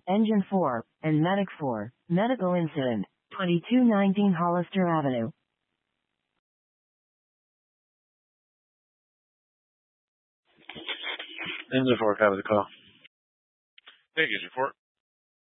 Engine 4, and Medic 4, medical incident, 2219 Hollister Avenue. Engine 4, copy the call. Thank you, report.